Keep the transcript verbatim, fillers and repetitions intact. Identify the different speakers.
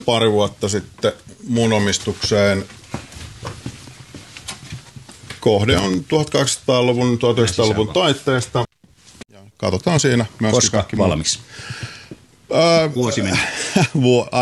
Speaker 1: pari vuotta sitten mun omistukseen. Kohde on tuhatkahdeksansataaluvun, tuhatyhdeksänsataaluvun taitteesta. Ja katsotaan siinä myöskin.
Speaker 2: Koska valmis?
Speaker 1: Ää,
Speaker 2: Vuosi meni.